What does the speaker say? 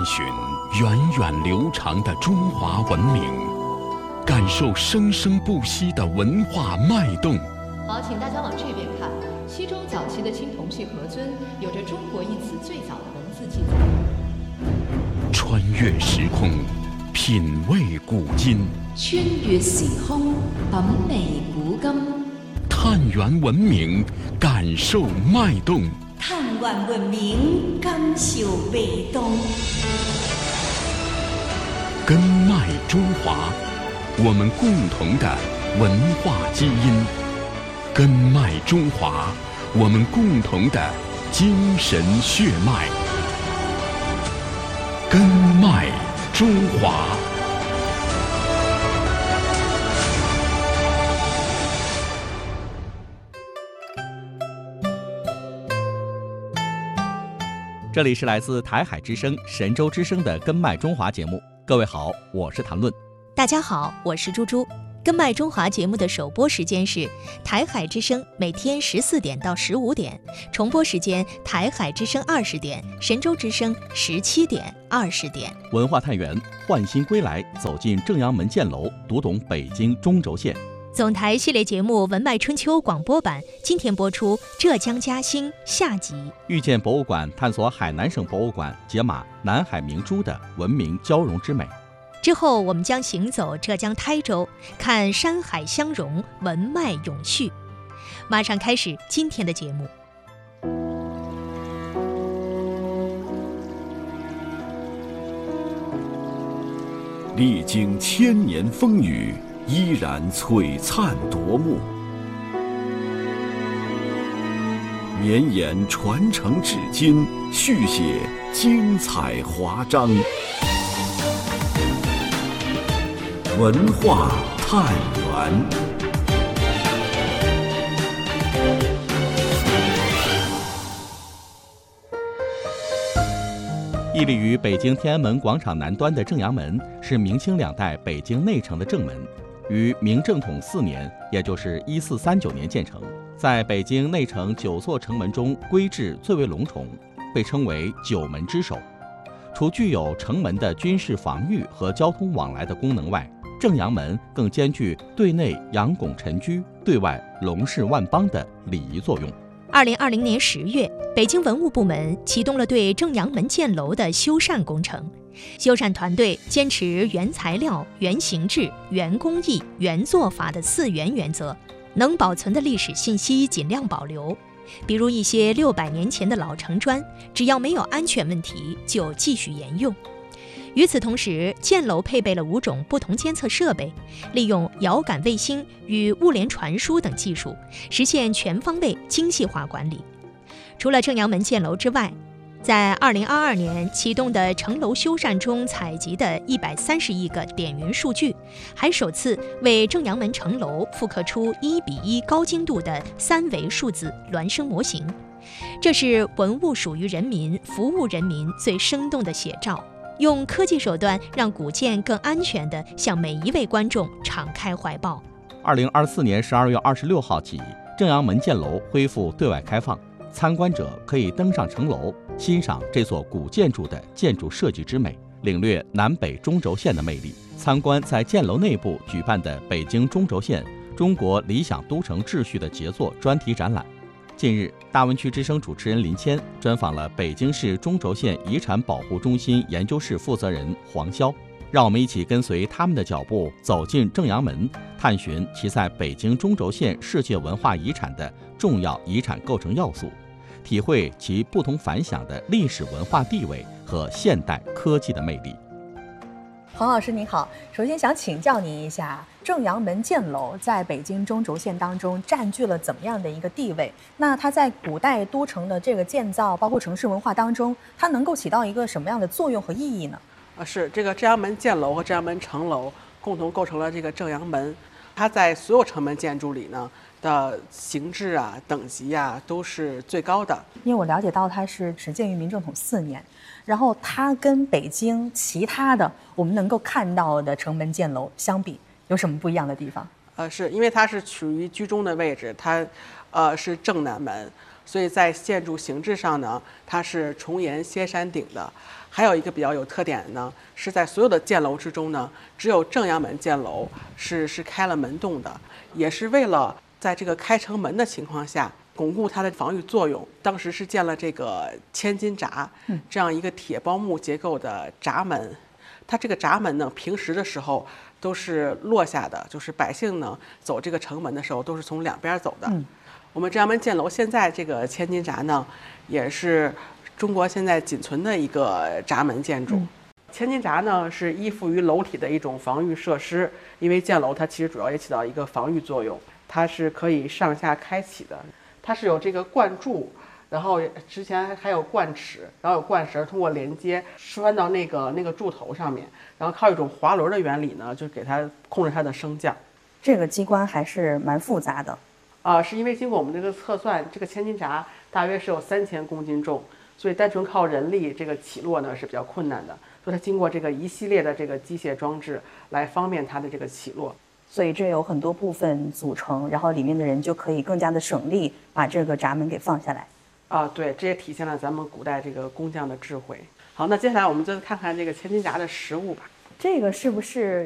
寻源远流长的中华文明，感受生生不息的文化脉动。 好，请大家往这边看。西周早期的青铜器盒尊有着中国一词最早的文字记载。 穿越时空，品味古今。 穿越時空，品味古今。 探源文明，感受脉動。 探源文明，感受脈動。 根脉中华，我們共同的文化基因。根脉中华，我們共同的精神血脈。根脉中华。 这里是来自台海之声、神州之声的《根脉中华》节目。各位好，我是谭论。 大家好，我是猪猪。根脉中华节目的首播时间是台海之声每天14点到15点，重播时间台海之声20点，神州之声17点、20点。 文化探源，焕新归来，走进正阳门箭楼，读懂北京中轴线。 总台系列节目《文脉春秋》广播版今天播出浙江嘉兴下集。 遇见博物馆探索海南省博物馆解码南海明珠的文明交融之美。 之后我们将行走浙江台州，看山海相融，文脉永续。马上开始今天的节目。 历经千年风雨，依然璀璨夺目，绵延传承至今，续写精彩华章。文化探源。 屹立于北京天安门广场南端的正阳门，是明清两代北京内城的正门。于明正统4年，也就是1439年建成，在北京内城9座城门中规制最为隆重，被称为9门之首。除具有城门的军事防御和交通往来的功能外，正阳门更兼具对内养拱陈居、对外龙视万邦的礼仪作用。 2020年10月，北京文物部门启动了对正阳门箭楼的修缮工程。修缮团队坚持原材料、原形制、原工艺、原做法的4原原则，能保存的历史信息尽量保留。比如一些600年前的老城砖，只要没有安全问题，就继续沿用。与此同时，箭楼配备了5种不同监测设备，利用遥感卫星与物联传输等技术，实现全方位精细化管理。除了正阳门箭楼之外，在2022年启动的城楼修缮中采集的130亿个点云数据，还首次为正阳门城楼复刻出1:1高精度的3维数字孪生模型。这是文物属于人民、服务人民最生动的写照，用科技手段让古建更安全地向每一位观众敞开怀抱。 2024年12月26号起，正阳门箭楼恢复对外开放，参观者可以登上城楼，欣赏这座古建筑的建筑设计之美，领略南北中轴线的魅力，参观在箭楼内部举办的北京中轴线中国理想都城秩序的杰作专题展览。近日，大湾区之声主持人林谦专访了北京市中轴线遗产保护中心研究室负责人黄潇，让我们一起跟随他们的脚步，走进正阳门，探寻其在北京中轴线世界文化遗产的重要遗产构成要素，体会其不同凡响的历史文化地位和现代科技的魅力。 黄老师您好，首先想请教您一下，正阳门箭楼在北京中轴线当中占据了怎么样的一个地位？那它在古代都城的这个建造，包括城市文化当中，它能够起到一个什么样的作用和意义呢？ 是这个正阳门箭楼和正阳门城楼共同构成了这个正阳门，它在所有城门建筑里呢的形制啊、等级啊都是最高的。 因为我了解到它是始建于明正统4年，然后它跟北京其他的我们能够看到的城门箭楼相比，有什么不一样的地方？ 是因为它是处于居中的位置，它是正南门， 所以在建筑形制上呢，它是重檐歇山顶的。还有一个比较有特点的呢，是在所有的箭楼之中呢，只有正阳门箭楼是开了门洞的，也是为了在这个开城门的情况下巩固它的防御作用。当时是建了这个千斤闸，这样一个铁包木结构的闸门。它这个闸门呢，平时的时候都是落下的，就是百姓呢走这个城门的时候都是从两边走的。我们正阳门箭楼现在这个千斤闸呢，也是中国现在仅存的一个闸门建筑。千斤闸呢是依附于楼体的一种防御设施，因为箭楼它其实主要也起到一个防御作用，它是可以上下开启的，它是有这个灌注。然后之前还有灌齿，然后有灌绳通过连接拴到那个柱头上面，然后靠一种滑轮的原理呢，就给它控制它的升降。 这个机关还是蛮复杂的。 是因为经过我们这个测算，这个千斤闸大约是有3000公斤重，所以单纯靠人力这个起落呢是比较困难的，所以它经过这个一系列的这个机械装置来方便它的这个起落。 所以这有很多部分组成，然后里面的人就可以更加的省力把这个闸门给放下来。 对，这也体现了咱们古代这个工匠的智慧。好，那接下来我们就看看这个千斤闸的实物吧。 这个是不是